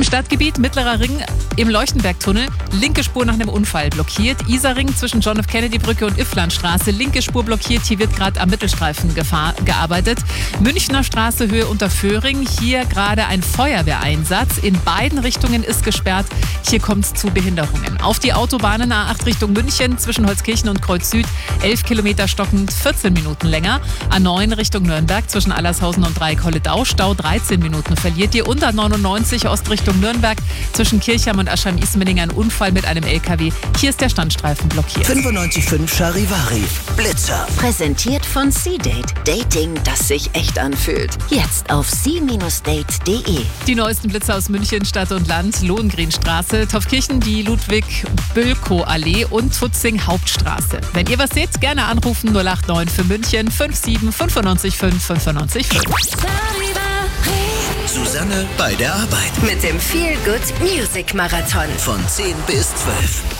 Im Stadtgebiet Mittlerer Ring im Leuchtenbergtunnel, linke Spur nach einem Unfall blockiert. Isarring zwischen John F. Kennedy Brücke und Ifflandstraße, linke Spur blockiert. Hier wird gerade am Mittelstreifen gearbeitet. Münchner Straße Höhe Unterföhring, hier gerade ein Feuerwehreinsatz. In beiden Richtungen ist gesperrt. Hier kommt es zu Behinderungen. Auf die Autobahnen A8 Richtung München zwischen Holzkirchen und Kreuz Süd 11 Kilometer stockend, 14 Minuten länger. A9 Richtung Nürnberg zwischen Allershausen und Dreieck-Holledau, Stau 13 Minuten verliert ihr. Und A99 Ost Richtung Nürnberg zwischen Kirchheim und Aschheim-Ismaning ein Unfall mit einem LKW. Hier ist der Standstreifen blockiert. 95.5 Charivari, Blitzer. Präsentiert von C-Date. Dating, das sich echt anfühlt. Jetzt auf c-date.de. Die neuesten Blitzer aus München, Stadt und Land, Lohengrinstraße, Taufkirchen, die Ludwig-Bülkow-Allee und Tutzing Hauptstraße. Wenn ihr was seht, gerne anrufen 089 für München 57 95 5 95 5. Susanne bei der Arbeit. Mit dem Feel Good Music Marathon. Von 10 bis 12.